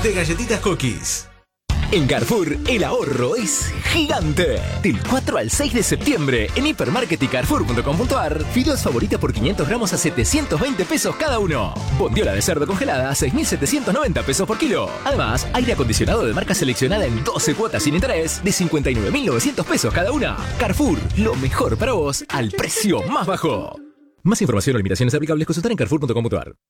de galletitas Cookies. En Carrefour, el ahorro es gigante. Del 4 al 6 de septiembre, en Hipermarket y Carrefour.com.ar, fideos favoritas por 500 gramos a 720 pesos cada uno. Bondiola de cerdo congelada a 6.790 pesos por kilo. Además, aire acondicionado de marca seleccionada en 12 cuotas sin interés de 59.900 pesos cada una. Carrefour, lo mejor para vos al precio más bajo. Más información o limitaciones aplicables consultar en Carrefour.com.ar.